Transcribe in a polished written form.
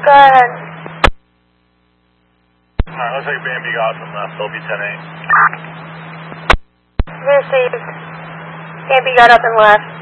Go ahead. Alright, looks like Bambi got from left, LB 10-8. Received. Bambi got up and left.